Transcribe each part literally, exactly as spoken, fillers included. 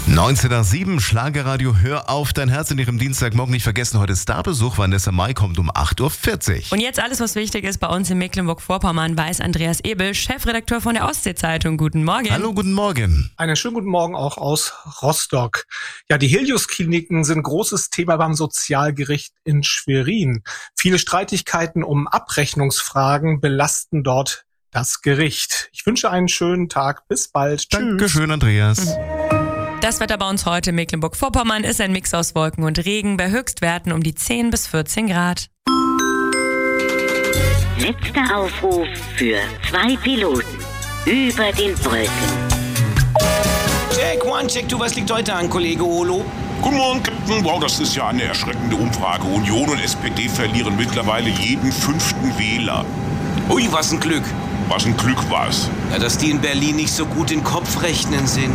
neunzehn nach sieben, Schlagerradio, hör auf dein Herz in ihrem Dienstagmorgen. Nicht vergessen, heute Starbesuch, Vanessa Mai kommt um acht Uhr vierzig. Und jetzt alles, was wichtig ist bei uns in Mecklenburg-Vorpommern, weiß Andreas Ebel, Chefredakteur von der Ostsee-Zeitung. Guten Morgen. Hallo, guten Morgen. Einen schönen guten Morgen auch aus Rostock. Ja, die Helios-Kliniken sind großes Thema beim Sozialgericht in Schwerin. Viele Streitigkeiten um Abrechnungsfragen belasten dort das Gericht. Ich wünsche einen schönen Tag. Bis bald. Tschüss. Dankeschön, Andreas. Mhm. Das Wetter bei uns heute in Mecklenburg-Vorpommern ist ein Mix aus Wolken und Regen bei Höchstwerten um die zehn bis vierzehn Grad. Letzter Aufruf für zwei Piloten über den Brücken. Check, one, check, two, was liegt heute an, Kollege Olo? Guten Morgen, Captain. Wow, das ist ja eine erschreckende Umfrage. Union und S P D verlieren mittlerweile jeden fünften Wähler. Ui, was ein Glück. Was ein Glück war's. Ja, dass die in Berlin nicht so gut in Kopfrechnen sind.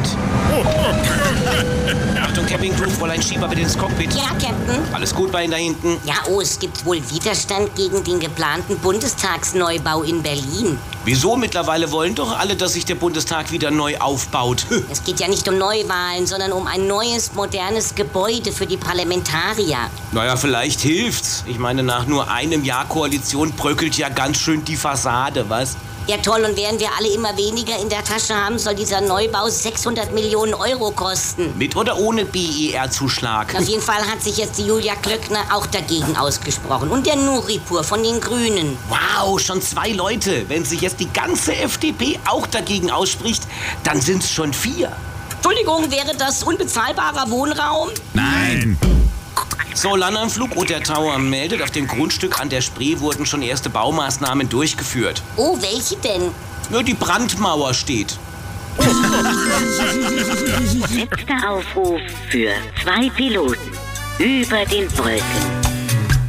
Achtung, Camping Crew, Fräulein Schieber bitte ins Cockpit. Ja, Captain. Alles gut bei Ihnen da hinten? Ja, oh, es gibt wohl Widerstand gegen den geplanten Bundestagsneubau in Berlin. Wieso? Mittlerweile wollen doch alle, dass sich der Bundestag wieder neu aufbaut. Es geht ja nicht um Neuwahlen, sondern um ein neues, modernes Gebäude für die Parlamentarier. Naja, vielleicht hilft's. Ich meine, nach nur einem Jahr Koalition bröckelt ja ganz schön die Fassade, was? Ja toll, und während wir alle immer weniger in der Tasche haben, soll dieser Neubau sechshundert Millionen Euro kosten. Mit oder ohne B E R-Zuschlag? Auf jeden Fall hat sich jetzt die Julia Klöckner auch dagegen ausgesprochen. Und der Nuripur von den Grünen. Wow, schon zwei Leute. Wenn sich jetzt die ganze F D P auch dagegen ausspricht, dann sind's schon vier. Entschuldigung, wäre das unbezahlbarer Wohnraum? Nein. So, Landanflug und der Tower meldet, auf dem Grundstück an der Spree wurden schon erste Baumaßnahmen durchgeführt. Oh, welche denn? Nur die Brandmauer steht. Letzter Aufruf für zwei Piloten über den Brücken.